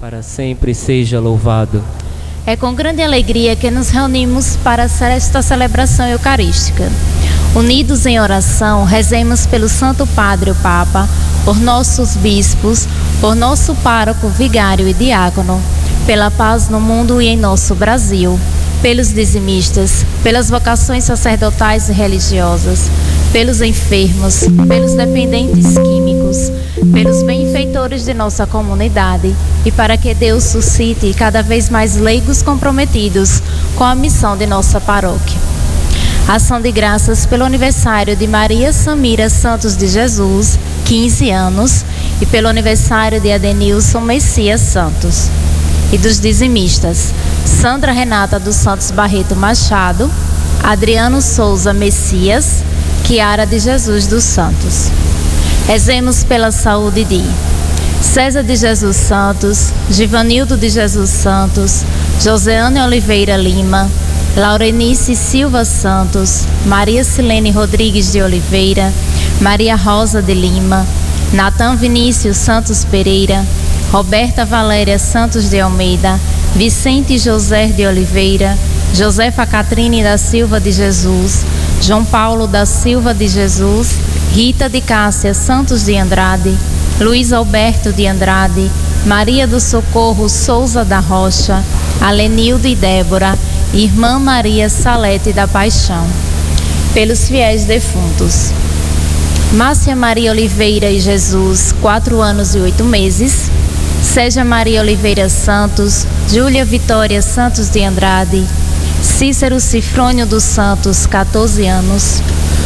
para sempre seja louvado. É com grande alegria que nos reunimos para esta celebração eucarística. Unidos em oração, rezemos pelo Santo Padre o Papa, por nossos bispos, por nosso pároco, vigário e diácono, pela paz no mundo e em nosso Brasil, pelos dizimistas, pelas vocações sacerdotais e religiosas, pelos enfermos, pelos dependentes químicos, pelos benfeitores de nossa comunidade e para que Deus suscite cada vez mais leigos comprometidos com a missão de nossa paróquia. Ação de graças pelo aniversário de Maria Samira Santos de Jesus, 15 anos, e pelo aniversário de Adenilson Messias Santos. E dos dizimistas, Sandra Renata dos Santos Barreto Machado, Adriano Souza Messias, Kiara de Jesus dos Santos. Rezemos pela saúde de César de Jesus Santos, Givanildo de Jesus Santos, Joseane Oliveira Lima, Laurenice Silva Santos, Maria Silene Rodrigues de Oliveira, Maria Rosa de Lima, Natan Vinícius Santos Pereira, Roberta Valéria Santos de Almeida, Vicente José de Oliveira, Josefa Catrine da Silva de Jesus, João Paulo da Silva de Jesus, Rita de Cássia Santos de Andrade, Luiz Alberto de Andrade, Maria do Socorro Souza da Rocha, Alenildo e Débora, Irmã Maria Salete da Paixão. Pelos fiéis defuntos, Márcia Maria Oliveira e Jesus, 4 anos e 8 meses, Seja Maria Oliveira Santos, Júlia Vitória Santos de Andrade, Cícero Cifrônio dos Santos, 14 anos,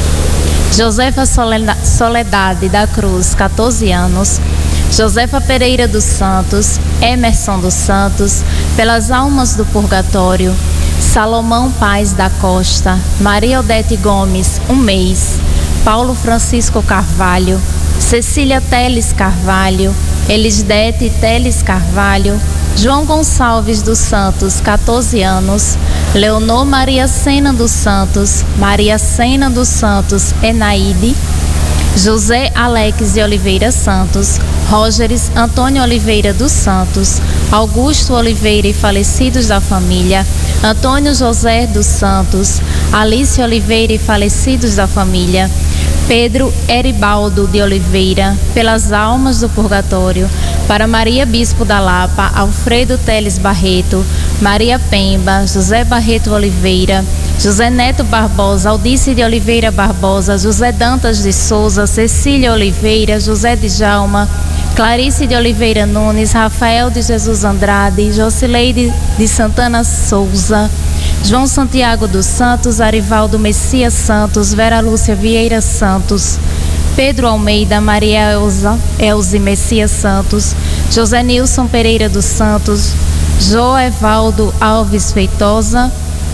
Josefa Soledade da Cruz, 14 anos, Josefa Pereira dos Santos, Emerson dos Santos, pelas almas do purgatório, Salomão Paz da Costa, Maria Odete Gomes, 1 mês, Paulo Francisco Carvalho, Cecília Teles Carvalho, Elisdete Teles Carvalho, João Gonçalves dos Santos, 14 anos, Leonor Maria Sena dos Santos, Maria Sena dos Santos Enaide, José Alex de Oliveira Santos, Rógeres Antônio Oliveira dos Santos, Augusto Oliveira e falecidos da família, Antônio José dos Santos, Alice Oliveira e falecidos da família, Pedro Eribaldo de Oliveira, pelas almas do purgatório, para Maria Bispo da Lapa, Alfredo Teles Barreto, Maria Pemba, José Barreto Oliveira, José Neto Barbosa, Aldice de Oliveira Barbosa, José Dantas de Souza, Cecília Oliveira, José de Jalma, Clarice de Oliveira Nunes, Rafael de Jesus Andrade, Jocileide de Santana Souza, João Santiago dos Santos, Arivaldo Messias Santos, Vera Lúcia Vieira Santos, Pedro Almeida, Maria Elze Messias Santos, José Nilson Pereira dos Santos, Joevaldo Alves Feitosa,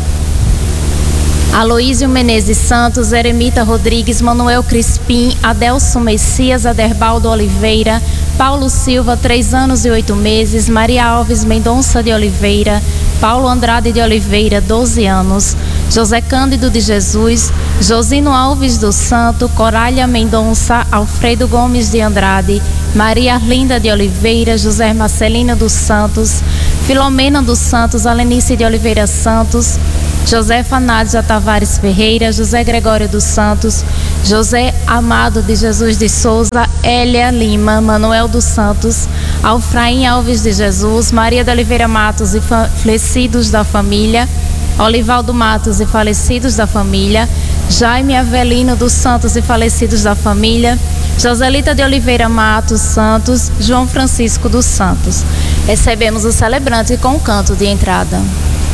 Aloísio Menezes Santos, Eremita Rodrigues, Manuel Crispim, Adelson Messias, Aderbaldo Oliveira, Paulo Silva, 3 anos e 8 meses, Maria Alves Mendonça de Oliveira, Paulo Andrade de Oliveira, 12 anos, José Cândido de Jesus, Josino Alves do Santo, Corália Mendonça, Alfredo Gomes de Andrade, Maria Arlinda de Oliveira, José Marcelino dos Santos, Filomena dos Santos, Alenice de Oliveira Santos, Josefa Nádia Tavares Ferreira, José Gregório dos Santos, José Amado de Jesus de Souza, Hélia Lima, Manuel dos Santos, Alfraim Alves de Jesus, Maria de Oliveira Matos e falecidos da família, Olivaldo Matos e falecidos da família, Jaime Avelino dos Santos e falecidos da família, Joselita de Oliveira Matos Santos, João Francisco dos Santos. Recebemos o celebrante com o canto de entrada.